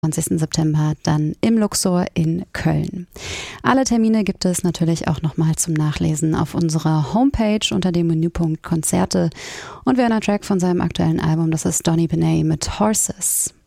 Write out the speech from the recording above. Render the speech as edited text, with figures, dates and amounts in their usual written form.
20. September dann im Luxor in Köln. Alle Termine gibt es natürlich auch nochmal zum Nachlesen auf unserer Homepage unter dem Menüpunkt Konzerte und wir hören einen Track von seinem aktuellen Album, das ist Donny Benet mit Horses.